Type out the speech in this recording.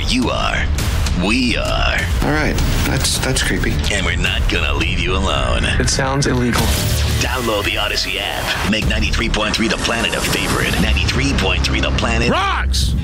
you are, we are. All right, that's creepy. And we're not gonna leave you alone. It sounds illegal. Download the Odyssey app. Make 93.3 The Planet a favorite. 93.3 The Planet Rocks!